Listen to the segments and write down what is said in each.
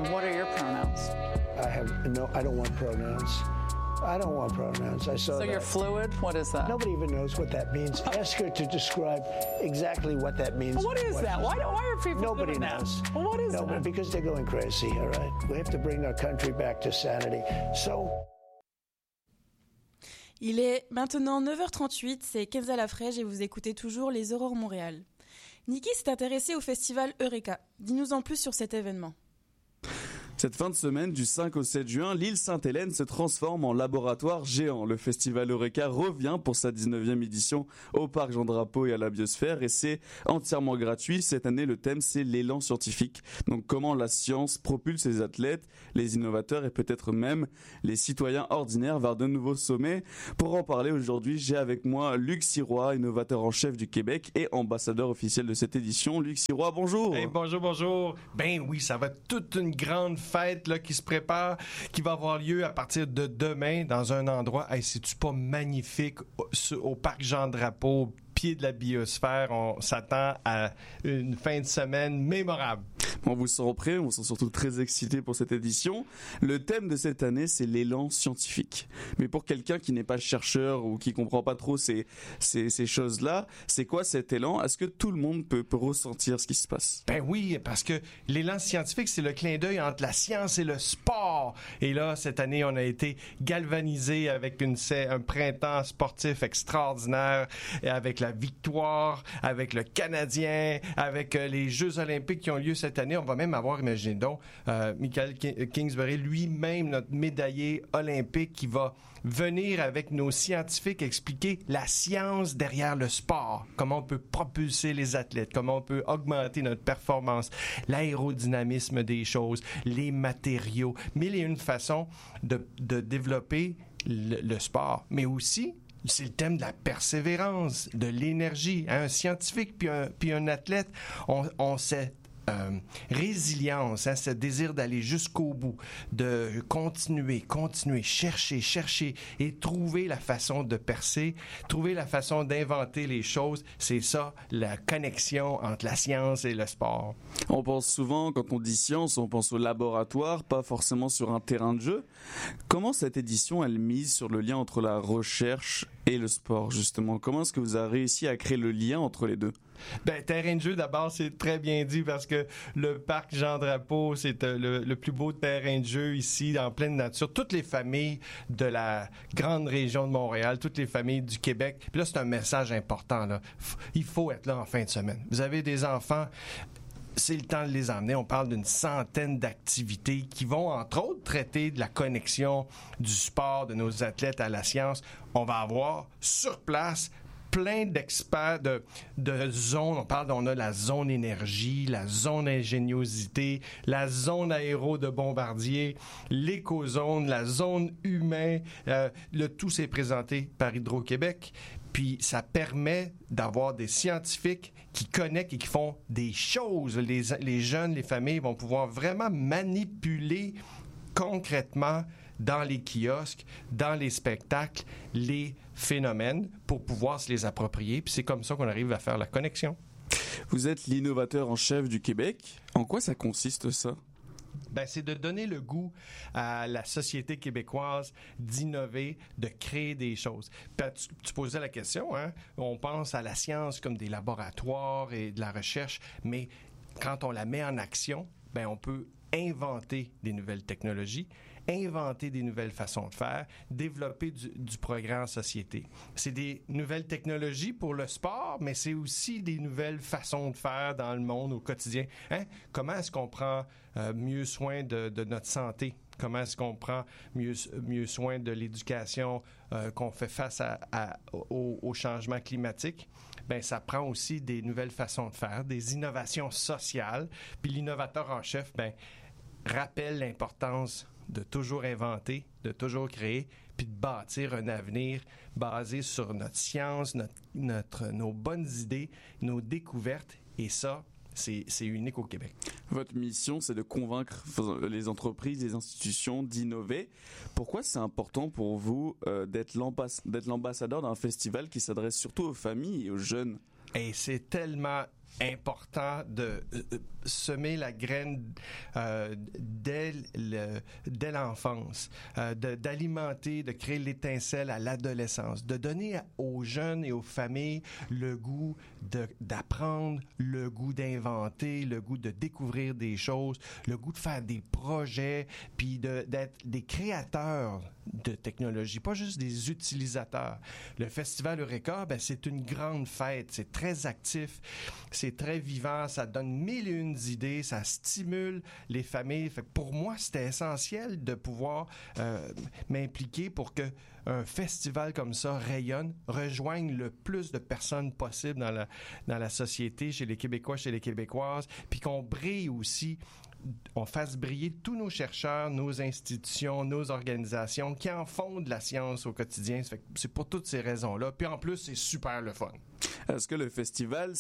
What are your pronouns? I don't want pronouns. I don't want pronouns. I saw So that. you're fluid? What is that? Nobody even knows what that means. Ask her to describe exactly what that means. What is that? Why are people Nobody doing knows. that? Well, what is Nobody, that? because they're going crazy, all right? We have to bring our country back to sanity. So... Il est maintenant 9h38, c'est Kenza Lafrège et vous écoutez toujours les Aurores Montréal. Niki s'est intéressée au festival Eureka. Dis-nous en plus sur cet événement. Cette fin de semaine, du 5 au 7 juin, l'île Sainte-Hélène se transforme en laboratoire géant. Le festival Eureka revient pour sa 19e édition au Parc Jean-Drapeau et à la Biosphère et c'est entièrement gratuit. Cette année, le thème, c'est l'élan scientifique. Donc, comment la science propulse les athlètes, les innovateurs et peut-être même les citoyens ordinaires vers de nouveaux sommets. Pour en parler aujourd'hui, j'ai avec moi Luc Sirois, innovateur en chef du Québec et ambassadeur officiel de cette édition. Luc Sirois, bonjour. Hey, bonjour. Ben oui, ça va être toute une grande fête là, qui se prépare, qui va avoir lieu à partir de demain dans un endroit, hey, c'est-tu pas magnifique, au Parc Jean-Drapeau, pied de la biosphère. On s'attend à une fin de semaine mémorable. On vous sent prêts, on sent surtout très excités pour cette édition. Le thème de cette année, c'est l'élan scientifique. Mais pour quelqu'un qui n'est pas chercheur ou qui comprend pas trop ces choses-là, c'est quoi cet élan? Est-ce que tout le monde peut ressentir ce qui se passe? Ben oui, parce que l'élan scientifique, c'est le clin d'œil entre la science et le sport. Et là, cette année, on a été galvanisé avec un printemps sportif extraordinaire, et avec la victoire, avec le Canadien, avec les Jeux olympiques qui ont lieu cette année. On va même avoir, imaginez donc, Michael Kingsbury, lui-même, notre médaillé olympique, qui va venir avec nos scientifiques expliquer la science derrière le sport. Comment on peut propulser les athlètes, comment on peut augmenter notre performance, l'aérodynamisme des choses, les matériaux, mille et une façons de développer le sport. Mais aussi, c'est le thème de la persévérance, de l'énergie. Un scientifique puis un athlète ont cette résilience, ce désir d'aller jusqu'au bout, de continuer, chercher et trouver la façon de percer, trouver la façon d'inventer les choses. C'est ça, la connexion entre la science et le sport. On pense souvent, quand on dit science, on pense au laboratoire, pas forcément sur un terrain de jeu. Comment cette édition, elle mise sur le lien entre la recherche et le sport, justement? Comment est-ce que vous avez réussi à créer le lien entre les deux? Ben, terrain de jeu, d'abord, c'est très bien dit parce que le parc Jean-Drapeau, c'est le plus beau terrain de jeu ici, en pleine nature. Toutes les familles de la grande région de Montréal, toutes les familles du Québec. Puis là, c'est un message important, là. Il faut être là en fin de semaine. Vous avez des enfants, c'est le temps de les emmener. On parle d'une centaine d'activités qui vont, entre autres, traiter de la connexion du sport, de nos athlètes à la science. On va avoir sur place plein d'experts de zones. On a la zone énergie, la zone ingéniosité, la zone aéro de Bombardier, l'écozone, la zone humain. Le tout s'est présenté par Hydro-Québec. Puis ça permet d'avoir des scientifiques qui connectent et qui font des choses. Les jeunes, les familles vont pouvoir vraiment manipuler concrètement dans les kiosques, dans les spectacles, les phénomènes pour pouvoir se les approprier. Puis c'est comme ça qu'on arrive à faire la connexion. Vous êtes l'innovateur en chef du Québec. En quoi ça consiste, ça? Ben, c'est de donner le goût à la société québécoise d'innover, de créer des choses. Puis, tu posais la question, hein? On pense à la science comme des laboratoires et de la recherche, mais quand on la met en action, ben, on peut inventer des nouvelles technologies, inventer des nouvelles façons de faire, développer du progrès en société. C'est des nouvelles technologies pour le sport, mais c'est aussi des nouvelles façons de faire dans le monde au quotidien. Hein? Comment est-ce qu'on prend mieux soin de notre santé? Comment est-ce qu'on prend mieux soin de l'éducation, qu'on fait face au changement climatique? Ben, ça prend aussi des nouvelles façons de faire, des innovations sociales. Puis l'innovateur en chef, ben, rappelle l'importance de toujours inventer, de toujours créer, puis de bâtir un avenir basé sur notre science, nos bonnes idées, nos découvertes. Et ça, c'est unique au Québec. Votre mission, c'est de convaincre les entreprises, les institutions d'innover. Pourquoi c'est important pour vous d'être l'ambassadeur d'un festival qui s'adresse surtout aux familles et aux jeunes? Et c'est tellement important de semer la graine dès l'enfance, d'alimenter, de créer l'étincelle à l'adolescence, de donner aux jeunes et aux familles le goût d'apprendre, le goût d'inventer, le goût de découvrir des choses, le goût de faire des projets, puis d'être des créateurs de technologie, pas juste des utilisateurs. Le Festival Eureka, c'est une grande fête, c'est très actif, c'est très vivant, ça donne 1001 idées, ça stimule les familles. Fait que pour moi, c'était essentiel de pouvoir m'impliquer pour que un festival comme ça rayonne, rejoigne le plus de personnes possible dans la société, chez les Québécois, chez les Québécoises, puis qu'on brille aussi, on fasse briller tous nos chercheurs, nos institutions, nos organisations qui en font de la science au quotidien. C'est pour toutes ces raisons-là. Puis en plus, c'est super le fun. Est-ce que le festival,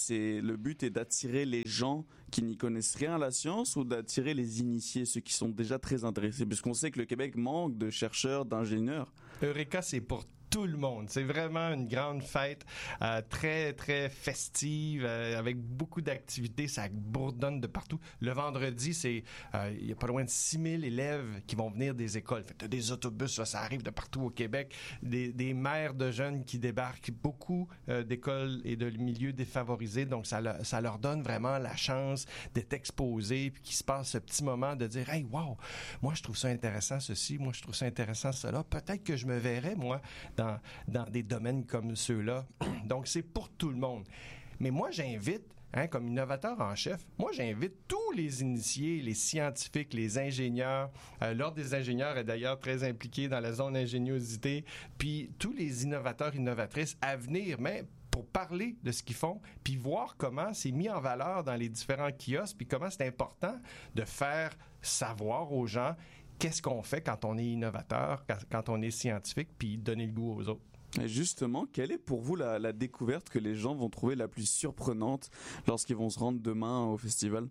le but est d'attirer les gens qui n'y connaissent rien à la science ou d'attirer les initiés, ceux qui sont déjà très intéressés? Puisqu'on sait que le Québec manque de chercheurs, d'ingénieurs. Eureka, c'est pour tout le monde. C'est vraiment une grande fête très, très festive avec beaucoup d'activités. Ça bourdonne de partout. Le vendredi, il y a pas loin de 6000 élèves qui vont venir des écoles. Fait que t'as des autobus, là, ça arrive de partout au Québec. Des mères de jeunes qui débarquent. Beaucoup d'écoles et de milieux défavorisés. Donc, ça leur donne vraiment la chance d'être exposés puis qu'il se passe ce petit moment de dire « Hey, wow! Moi, je trouve ça intéressant, ceci. Moi, je trouve ça intéressant, cela. Peut-être que je me verrais, moi, dans des domaines comme ceux-là. » Donc, c'est pour tout le monde. Mais moi, j'invite, comme innovateur en chef, moi, j'invite tous les initiés, les scientifiques, les ingénieurs. L'Ordre des ingénieurs est d'ailleurs très impliqué dans la zone ingéniosité. Puis, tous les innovateurs, innovatrices à venir, mais pour parler de ce qu'ils font, puis voir comment c'est mis en valeur dans les différents kiosques, puis comment c'est important de faire savoir aux gens qu'est-ce qu'on fait quand on est innovateur, quand on est scientifique, puis donner le goût aux autres. Et justement, quelle est pour vous la découverte que les gens vont trouver la plus surprenante lorsqu'ils vont se rendre demain au festival?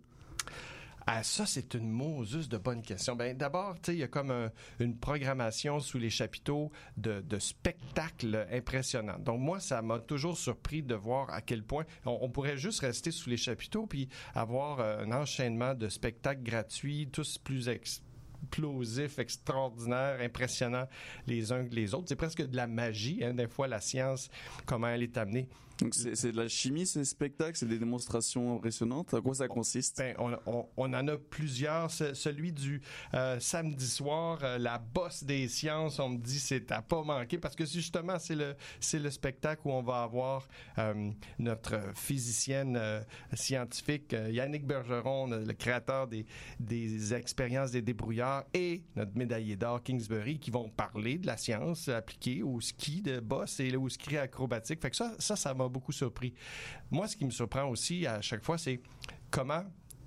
Ah, ça, c'est une Moses de bonne question. D'abord, il y a comme une programmation sous les chapiteaux de spectacles impressionnants. Donc, moi, ça m'a toujours surpris de voir à quel point on pourrait juste rester sous les chapiteaux puis avoir un enchaînement de spectacles gratuits, tous plus explosifs, extraordinaires, impressionnants les uns que les autres. C'est presque de la magie, des fois, la science, comment elle est amenée. Donc c'est de la chimie, ces spectacles, c'est des démonstrations impressionnantes. À quoi ça consiste? On en a plusieurs. Celui du samedi soir, la bosse des sciences, on me dit c'est à pas manquer parce que justement c'est le spectacle où on va avoir notre physicienne scientifique Yannick Bergeron, le créateur des expériences des débrouillards, et notre médaillé d'or Kingsbury qui vont parler de la science appliquée au ski de bosse et au ski acrobatique. Fait que ça m'a beaucoup surpris. Moi, ce qui me surprend aussi à chaque fois, c'est comment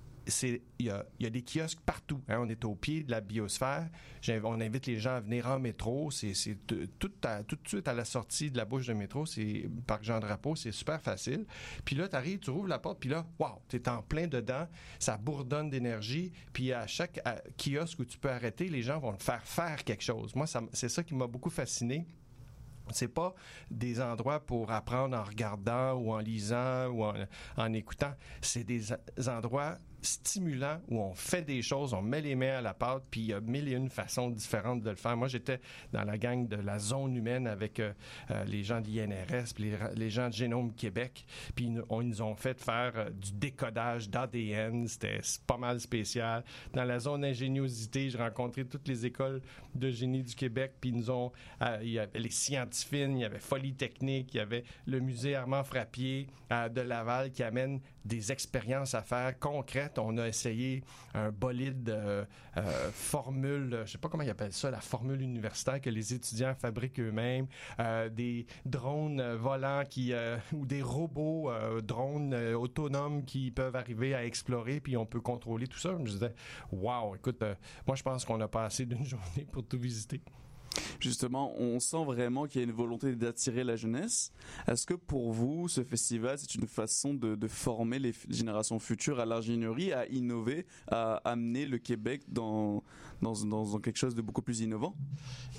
il y a des kiosques partout. On est au pied de la biosphère. On invite les gens à venir en métro. C'est tout de suite à la sortie de la bouche de métro, c'est Parc Jean-Drapeau, c'est super facile. Puis là, t'arrives, tu rouvres la porte, puis là, wow, t'es en plein dedans, ça bourdonne d'énergie. Puis à chaque kiosque où tu peux arrêter, les gens vont te faire quelque chose. Moi, c'est ça qui m'a beaucoup fasciné. C'est pas des endroits pour apprendre en regardant ou en lisant ou en écoutant. C'est des endroits stimulant où on fait des choses, on met les mains à la pâte, puis il y a 1001 façons différentes de le faire. Moi, j'étais dans la gang de la zone humaine avec les gens de l'INRS, puis les gens de Génome Québec, puis ils nous ont fait faire du décodage d'ADN. C'était pas mal spécial. Dans la zone ingéniosité, j'ai rencontré toutes les écoles de génie du Québec, puis il y avait les scientifiques, il y avait Folie Technique, il y avait le musée Armand Frappier de Laval qui amène des expériences à faire concrètes. On a essayé un bolide formule, je sais pas comment ils appellent ça, la formule universitaire que les étudiants fabriquent eux-mêmes, des drones volants ou des robots drones autonomes qui peuvent arriver à explorer, puis on peut contrôler tout ça. Je me disais, wow, écoute, moi je pense qu'on a pas assez d'une journée pour tout visiter. Justement, on sent vraiment qu'il y a une volonté d'attirer la jeunesse. Est-ce que pour vous, ce festival, c'est une façon de former les générations futures à l'ingénierie, à innover, à amener le Québec dans quelque chose de beaucoup plus innovant?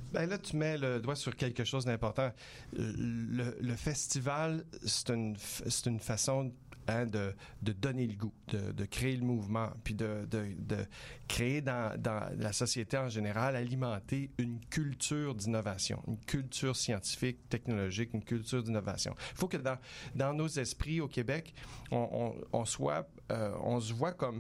Ben là, tu mets le doigt sur quelque chose d'important. Le festival, c'est une façon de donner le goût, de créer le mouvement, puis de créer dans la société en général, alimenter une culture d'innovation, une culture scientifique, technologique, une culture d'innovation. Il faut que dans nos esprits au Québec, on se voit comme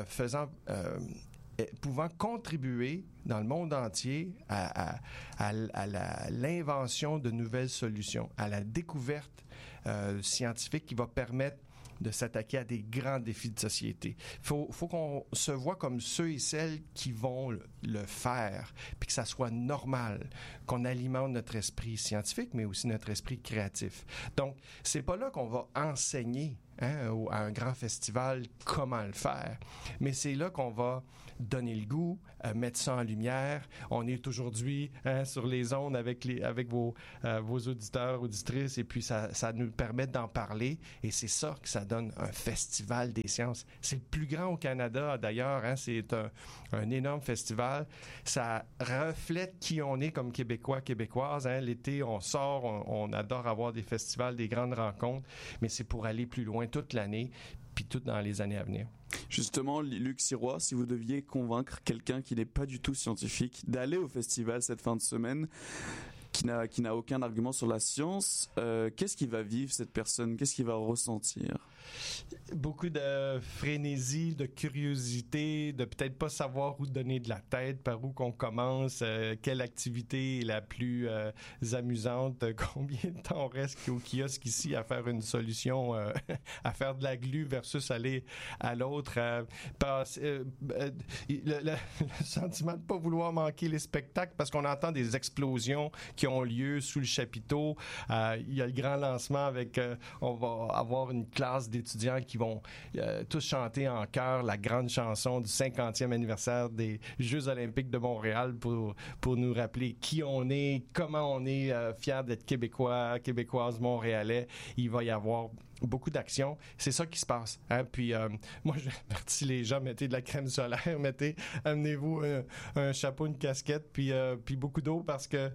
pouvant contribuer dans le monde entier à l'invention de nouvelles solutions, à la découverte scientifique qui va permettre de s'attaquer à des grands défis de société. Faut qu'on se voit comme ceux et celles qui vont le faire, puis que ça soit normal, qu'on alimente notre esprit scientifique, mais aussi notre esprit créatif. Donc, c'est pas là qu'on va enseigner à un grand festival comment le faire, mais c'est là qu'on va donner le goût, mettre ça en lumière. On est aujourd'hui sur les ondes avec vos auditeurs, auditrices, et puis ça nous permet d'en parler, et c'est ça que ça donne un festival des sciences. C'est le plus grand au Canada, d'ailleurs. C'est un énorme festival. Ça reflète qui on est comme Québécois, Québécoises. L'été, on sort, on adore avoir des festivals, des grandes rencontres, mais c'est pour aller plus loin toute l'année, puis tout dans les années à venir. Justement, Luc Sirois, si vous deviez convaincre quelqu'un qui n'est pas du tout scientifique d'aller au festival cette fin de semaine, qui n'a aucun argument sur la science, qu'est-ce qu'il va vivre cette personne? Qu'est-ce qu'il va ressentir? Beaucoup de frénésie, de curiosité, de peut-être pas savoir où donner de la tête, par où qu'on commence, quelle activité est la plus amusante, combien de temps on reste au kiosque ici à faire une solution, à faire de la glu versus aller à l'autre. Le sentiment de pas vouloir manquer les spectacles parce qu'on entend des explosions qui ont lieu sous le chapiteau. Il y a le grand lancement avec, on va avoir une classe d'étudiants qui vont tous chanter en chœur la grande chanson du 50e anniversaire des Jeux olympiques de Montréal pour nous rappeler qui on est, comment on est fiers d'être Québécois, Québécoises, Montréalais. Il va y avoir beaucoup d'actions. C'est ça qui se passe. Puis moi, j'avertis les gens, mettez de la crème solaire, amenez-vous un chapeau, une casquette, puis beaucoup d'eau parce que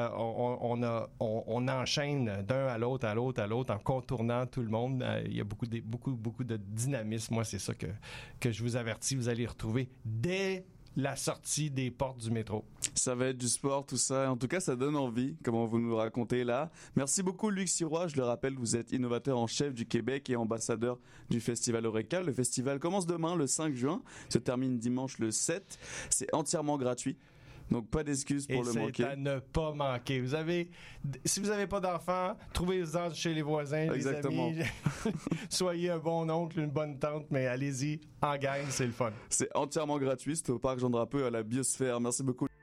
on enchaîne d'un à l'autre, en contournant tout le monde. Il y a beaucoup de dynamisme. Moi, c'est ça que je vous avertis. Vous allez retrouver dès la sortie des portes du métro. Ça va être du sport, tout ça. En tout cas, ça donne envie, comment vous nous racontez là. Merci beaucoup, Luc Sirois. Je le rappelle, vous êtes innovateur en chef du Québec et ambassadeur du Festival Eureka. Le festival commence demain, le 5 juin, se termine dimanche le 7. C'est entièrement gratuit. Donc, pas d'excuses pour le manquer. Et c'est à ne pas manquer. Si vous n'avez pas d'enfants, trouvez-en chez les voisins, Exactement. les amis. Soyez un bon oncle, une bonne tante, mais allez-y, en gang, c'est le fun. C'est entièrement gratuit. C'est au Parc Jean Drapeau à la Biosphère. Merci beaucoup.